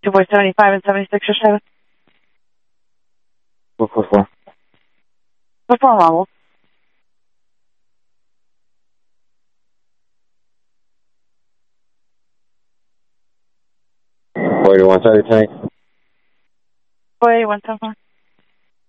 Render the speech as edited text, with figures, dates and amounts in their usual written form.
275 and 76 or 7. 444. Before Ronald. Where do you want that, Lieutenant? 48174.